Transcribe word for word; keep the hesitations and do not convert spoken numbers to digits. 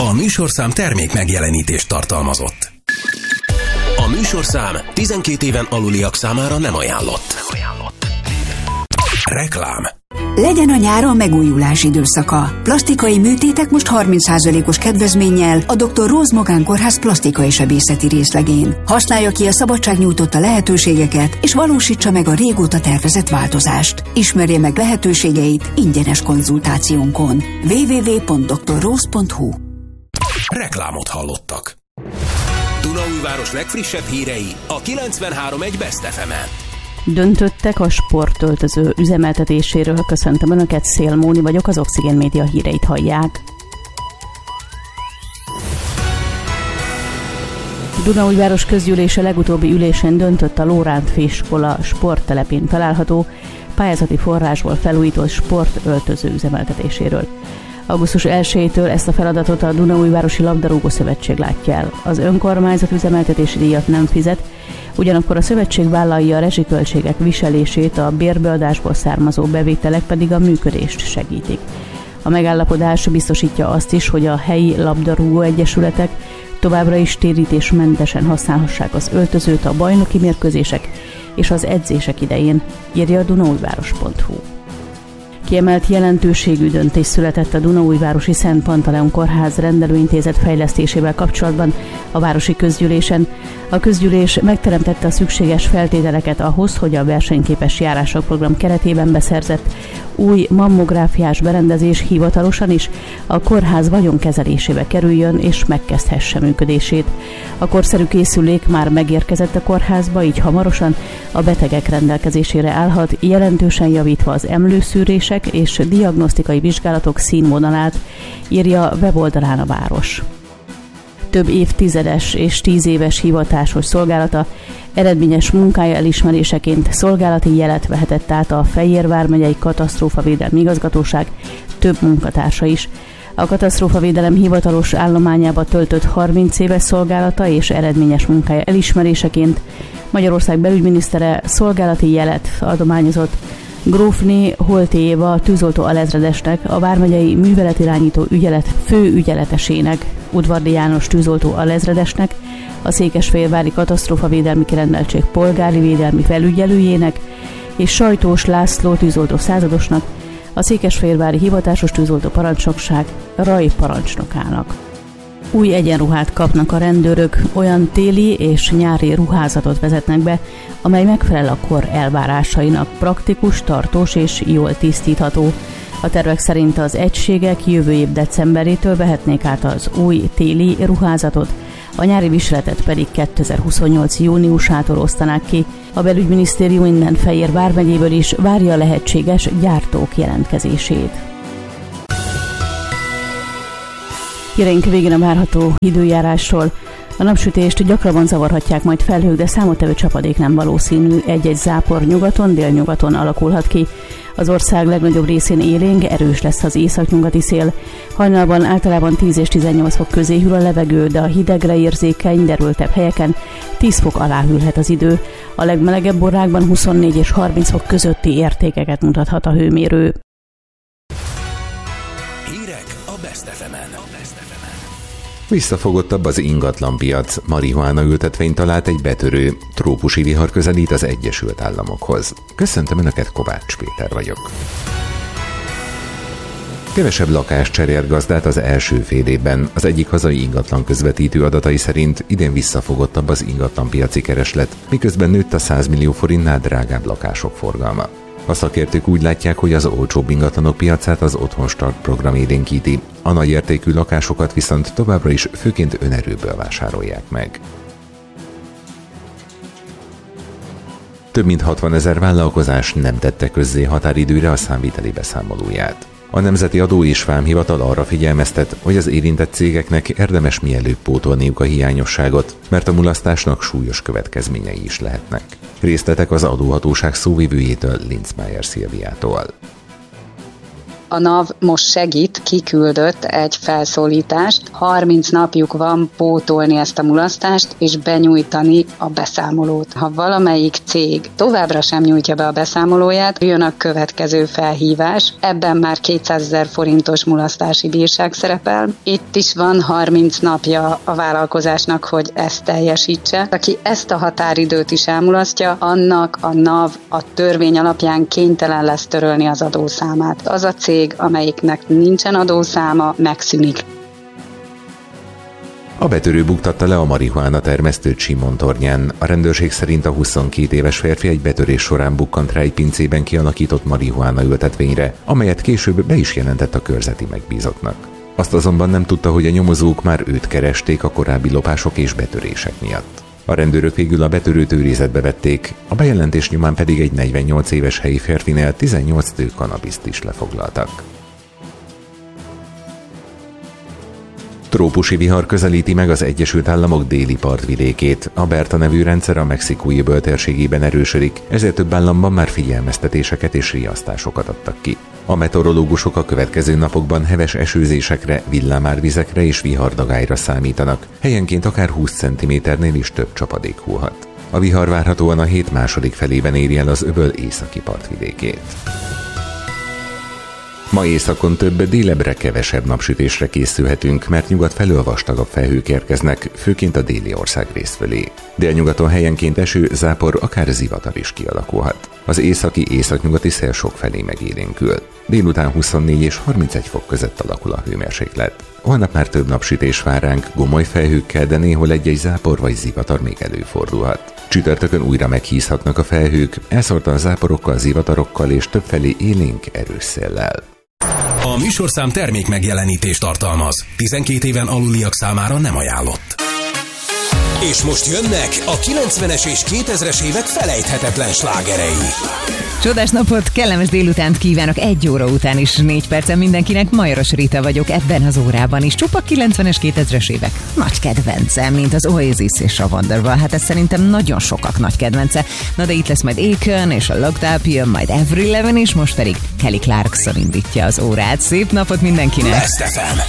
A műsorszám termék megjelenítést tartalmazott. A műsorszám tizenkét éven aluliak számára nem ajánlott. Reklám. Legyen a nyár a megújulás időszaka. Plastikai műtétek most harminc százalékos kedvezménnyel a doktor Rose Magán Kórház plastikai sebészeti részlegén. Használja ki a szabadság nyújtotta lehetőségeket, és valósítsa meg a régóta tervezett változást. Ismerje meg lehetőségeit ingyenes konzultációnkon. double-u double-u double-u pont doktor rose pont hu. Reklámot hallottak. Dunaújváros legfrissebb hírei a kilencvenhárom egész egy Best ef emen. Döntöttek a sportöltöző üzemeltetéséről. Köszöntöm Önöket, Szél Móni vagyok, az Oxigén Média híreit hallják. Dunaújváros közgyűlése legutóbbi ülésén döntött a Lóránt Főiskola sporttelepén található pályázati forrásból felújított sportöltöző üzemeltetéséről. augusztus elsejétől ezt a feladatot a Dunaújvárosi Labdarúgó Szövetség látja el. Az önkormányzat üzemeltetési díjat nem fizet, ugyanakkor a szövetség vállalja a rezsiköltségek viselését, a bérbeadásból származó bevételek pedig a működést segítik. A megállapodás biztosítja azt is, hogy a helyi labdarúgó egyesületek továbbra is térítésmentesen használhassák az öltözőt a bajnoki mérkőzések és az edzések idején, írja a dunaújváros pont hu. Kiemelt jelentőségű döntés született a Dunaújvárosi Szent Pantaleon Kórház rendelőintézet fejlesztésével kapcsolatban a városi közgyűlésen. A közgyűlés megteremtette a szükséges feltételeket ahhoz, hogy a versenyképes járások program keretében beszerzett új mammográfiás berendezés hivatalosan is a kórház vagyonkezelésébe kerüljön és megkezdhesse működését. A korszerű készülék már megérkezett a kórházba, így hamarosan a betegek rendelkezésére állhat, jelentősen javítva az emlőszűrések és diagnosztikai vizsgálatok színvonalát, írja weboldalán a város. Több évtizedes és tíz éves hivatásos szolgálata eredményes munkája elismeréseként szolgálati jelet vehetett át a Fejér vármegyei Katasztrófavédelmi Igazgatóság több munkatársa is. A katasztrófavédelem hivatalos állományába töltött harminc éves szolgálata és eredményes munkája elismeréseként Magyarország belügyminisztere szolgálati jelet adományozott Grófné Holté Éva tűzoltó alezredesnek, a vármegyei műveletirányító ügyelet főügyeletesének, Udvardi János tűzoltó alezredesnek, a Székesfehérvári Katasztrófavédelmi Kirendeltség polgári védelmi felügyelőjének és Sajtós László tűzoltó századosnak, a Székesfehérvári Hivatásos Tűzoltó Parancsnokság raj parancsnokának. Új egyenruhát kapnak a rendőrök, olyan téli és nyári ruházatot vezetnek be, amely megfelel a kor elvárásainak, praktikus, tartós és jól tisztítható. A tervek szerint az egységek jövő év decemberétől vehetnék át az új téli ruházatot, a nyári viseletet pedig kétezer-huszonnyolc júniusától osztanák ki. A belügyminisztérium innen Fejér vármegyéből is várja a lehetséges gyártók jelentkezését. Híreink végén a várható időjárásról. A napsütést gyakrabban zavarhatják majd felhők, de számottevő csapadék nem valószínű. Egy-egy zápor nyugaton, délnyugaton alakulhat ki. Az ország legnagyobb részén élénk, erős lesz az északnyugati szél. Hajnalban általában tíz és tizennyolc fok közé hűl a levegő, de a hidegre érzékeny, derültebb helyeken tíz fok alá hűlhet az idő. A legmelegebb órákban huszonnégy és harminc fok közötti értékeket mutathat a hőmérő. Hírek a Best ef emen. Visszafogottabb az ingatlanpiac. Marihuána ültetvényt talált egy betörő. Trópusi vihar közelít az Egyesült Államokhoz. Köszöntöm Önöket, Kovács Péter vagyok. Kevesebb lakás cserélt gazdát az első fél évben. Az egyik hazai ingatlan közvetítő adatai szerint idén visszafogottabb az ingatlanpiaci kereslet, miközben nőtt a száz millió forintnál drágább lakások forgalma. A szakértők úgy látják, hogy az olcsóbb ingatlanok piacát az Otthonstart program élénkíti, a nagy értékű lakásokat viszont továbbra is főként önerőből vásárolják meg. Több mint hatvanezer vállalkozás nem tette közzé határidőre a számviteli beszámolóját. A Nemzeti Adó és Vámhivatal arra figyelmeztet, hogy az érintett cégeknek érdemes mielőbb pótolniuk a hiányosságot, mert a mulasztásnak súlyos következményei is lehetnek. Részletek az adóhatóság szóvivőjétől, Linzmeier Szilviától. A NAV most segít, kiküldött egy felszólítást, harminc napjuk van pótolni ezt a mulasztást, és benyújtani a beszámolót. Ha valamelyik cég továbbra sem nyújtja be a beszámolóját, jön a következő felhívás, ebben már kétszázezer forintos mulasztási bírság szerepel. Itt is van harminc napja a vállalkozásnak, hogy ezt teljesítse. Aki ezt a határidőt is elmulasztja, annak a NAV a törvény alapján kénytelen lesz törölni az adószámát. Az a cég, amelyiknek nincsen adószáma, megszűnik. A betörő buktatta le a marihuána termesztőt Simontornyán. A rendőrség szerint a huszonkét éves férfi egy betörés során bukkant rá egy pincében kialakított marihuána ültetvényre, amelyet később be is jelentett a körzeti megbízottnak. Azt azonban nem tudta, hogy a nyomozók már őt keresték a korábbi lopások és betörések miatt. A rendőrök végül a betörőt őrizetbe vették, a bejelentés nyomán pedig egy negyvennyolc éves helyi férfinél tizennyolc tő kanabiszt is lefoglaltak. Trópusi vihar közelíti meg az Egyesült Államok déli partvidékét. A Berta nevű rendszer a mexikói öböl térségében erősödik, ezért több államban már figyelmeztetéseket és riasztásokat adtak ki. A meteorológusok a következő napokban heves esőzésekre, villámárvizekre és vihardagályra számítanak. Helyenként akár húsz centiméternél is több csapadék hullhat. A vihar várhatóan a hét második felében éri el az öböl északi partvidékét. Ma északon több, délebbre kevesebb napsütésre készülhetünk, mert nyugat felől vastagabb felhők érkeznek, főként a déli országrész fölé. Délnyugaton helyenként eső, zápor, akár zivatar is kialakulhat. Az északi északnyugati szél sokfelé megélénkül. Délután huszonnégy és harmincegy fok között alakul a hőmérséklet. Holnap már több napsütés vár ránk, gomoly felhőkkel, de néhol egy-egy zápor vagy zivatar még előfordulhat. Csütörtökön újra meghízhatnak a felhők, elszórtan záporokkal, zivatarokkal és többfelé élénk erős széllel. A műsorszám termék megjelenítést tartalmaz. tizenkét éven aluliak számára nem ajánlott. És most jönnek a kilencvenes és kétezres évek felejthetetlen slágerei. Csodás napot, kellemes délutánt kívánok egy óra után is, négy percen mindenkinek. Majoros Rita vagyok ebben az órában is. Csupa kilencvenes, kétezres évek nagy kedvencem, mint az Oasis és a Wonderwall. Hát ez szerintem nagyon sokak nagy kedvence. Na de itt lesz majd Akon és a Locked Up, jön majd Avril Lavigne, és most pedig Kelly Clarkson indítja az órát. Szép napot mindenkinek! Best ef em.